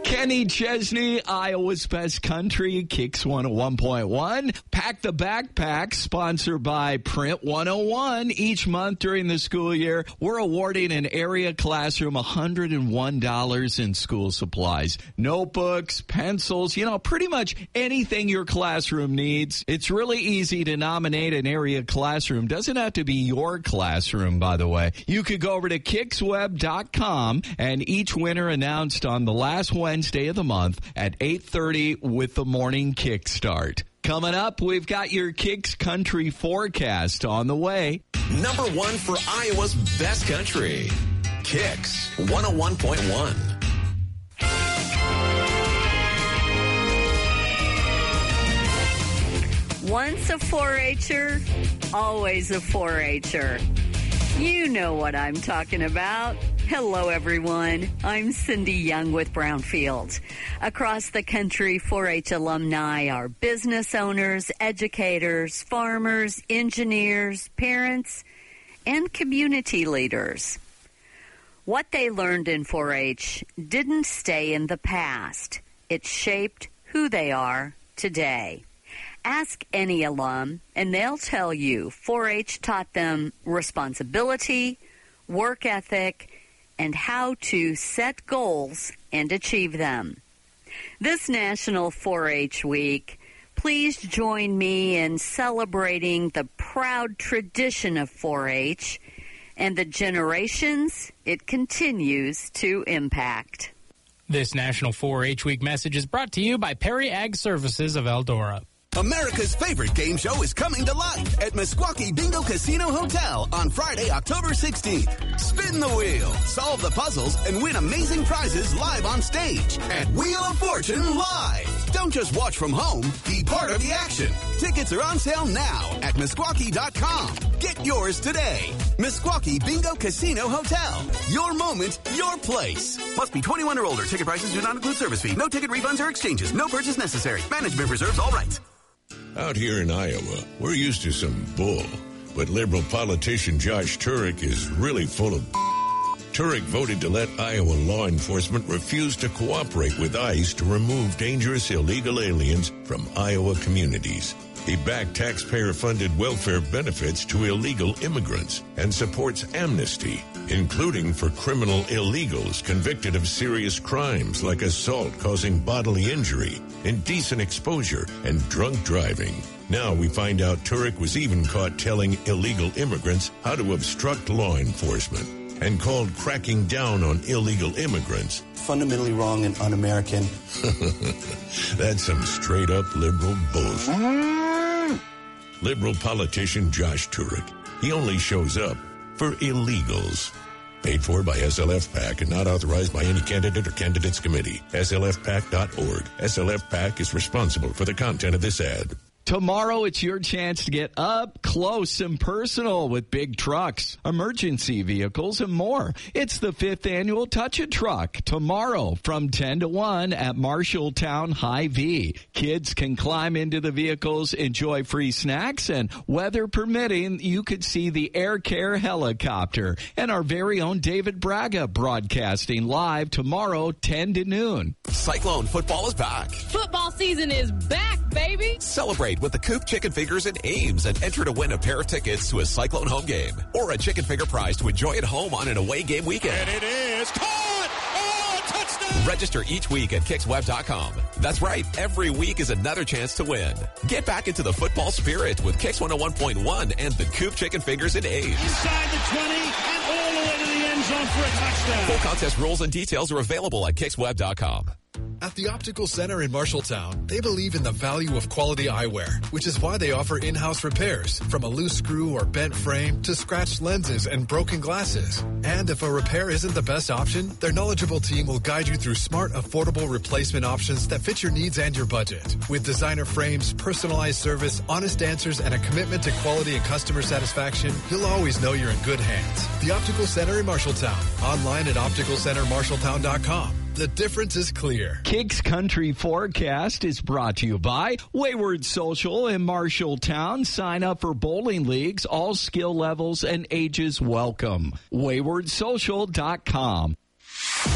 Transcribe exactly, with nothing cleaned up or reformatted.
Kenny Chesney, Iowa's Best Country, Kicks one oh one point one. Pack the Backpack, sponsored by Print one oh one. Each month during the school year, we're awarding an area classroom one hundred one dollars in school supplies. Notebooks, pencils, you know, pretty much anything your classroom needs. It's really easy to nominate an area classroom. Doesn't have to be your classroom, by the way. You could go over to kicks web dot com, and each winner announced on the last Wednesday of the month at eight thirty with the morning kickstart. Coming up, we've got your Kicks Country forecast on the way. Number one for Iowa's Best Country, Kicks one oh one point one. Once a four-H'er, always a four-H'er. You know what I'm talking about. Hello, everyone. I'm Cindy Young with Brownfield. Across the country, four-H alumni are business owners, educators, farmers, engineers, parents, and community leaders. What they learned in four-H didn't stay in the past. It shaped who they are today. Ask any alum, and they'll tell you four-H taught them responsibility, work ethic, and how to set goals and achieve them. This National four-H Week, please join me in celebrating the proud tradition of four-H and the generations it continues to impact. This National four-H Week message is brought to you by Perry Ag Services of Eldora. America's favorite game show is coming to life at Meskwaki Bingo Casino Hotel on Friday, October sixteenth. Spin the wheel, solve the puzzles, and win amazing prizes live on stage at Wheel of Fortune Live. Don't just watch from home, be part of the action. Tickets are on sale now at Meskwaki dot com. Get yours today. Meskwaki Bingo Casino Hotel. Your moment, your place. Must be twenty-one or older. Ticket prices do not include service fee. No ticket refunds or exchanges. No purchase necessary. Management reserves all rights. Out here in Iowa, we're used to some bull, but liberal politician Josh Turek is really full of Turek voted to let Iowa law enforcement refuse to cooperate with ICE to remove dangerous illegal aliens from Iowa communities. He backed taxpayer-funded welfare benefits to illegal immigrants and supports amnesty, including for criminal illegals convicted of serious crimes like assault causing bodily injury, indecent exposure, and drunk driving. Now we find out Turek was even caught telling illegal immigrants how to obstruct law enforcement and called cracking down on illegal immigrants fundamentally wrong and un-American. That's some straight-up liberal bullshit. Liberal politician Josh Turek. He only shows up for illegals. Paid for by S L F PAC and not authorized by any candidate or candidates committee. S L F PAC dot org. S L F PAC is responsible for the content of this ad. Tomorrow, it's your chance to get up close and personal with big trucks, emergency vehicles, and more. It's the fifth annual Touch a Truck tomorrow from ten to one at Marshalltown Hy-Vee. Kids can climb into the vehicles, enjoy free snacks, and weather permitting, you could see the Air Care helicopter and our very own David Braga broadcasting live tomorrow, ten to noon. Cyclone football is back. Football season is back, baby. Celebrate with the Coop Chicken Fingers and Ames and enter to win a pair of tickets to a Cyclone home game or a chicken finger prize to enjoy at home on an away game weekend. And it is caught! Oh, touchdown! Register each week at kicks web dot com. That's right. Every week is another chance to win. Get back into the football spirit with Kicks one oh one point one and the Coop Chicken Fingers and Ames. Inside the twenty and all the way to the end zone for a touchdown. Full contest rules and details are available at kicks web dot com. At the Optical Center in Marshalltown, they believe in the value of quality eyewear, which is why they offer in-house repairs, from a loose screw or bent frame to scratched lenses and broken glasses. And if a repair isn't the best option, their knowledgeable team will guide you through smart, affordable replacement options that fit your needs and your budget. With designer frames, personalized service, honest answers, and a commitment to quality and customer satisfaction, you'll always know you're in good hands. The Optical Center in Marshalltown. Online at optical center marshalltown dot com. The difference is clear. Kicks Country Forecast is brought to you by Wayward Social in Marshalltown. Sign up for bowling leagues, all skill levels and ages welcome. wayward social dot com.